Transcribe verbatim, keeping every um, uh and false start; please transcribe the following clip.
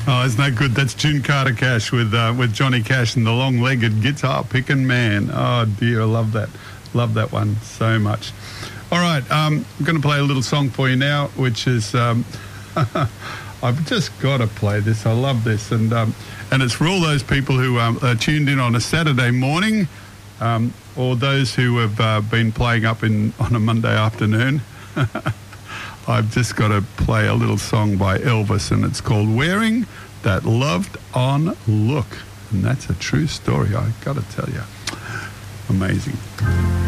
Oh, isn't that good? That's June Carter Cash with uh, with Johnny Cash and the long-legged guitar picking man. Oh dear, I love that. Love that one so much. All right, um, I'm going to play a little song for you now, which is um, I've just got to play this. I love this, and um, and it's for all those people who um, are tuned in on a Saturday morning, um, or those who have uh, been playing up in on a Monday afternoon. I've just got to play a little song by Elvis, and it's called Wearing That Loved On Look. And that's a true story, I got to tell you. Amazing.